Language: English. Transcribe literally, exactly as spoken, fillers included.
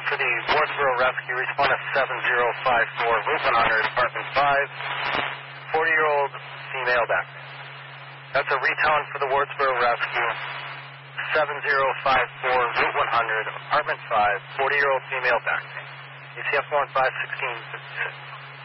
for the Wardsboro Rescue. Respond to seven zero five four, Route one hundred, Apartment five, forty-year-old female back. That's a retown for the Wardsboro Rescue. seven zero five four, Route one hundred, Apartment five, forty-year-old female back. A C F one five sixteen fifty-six.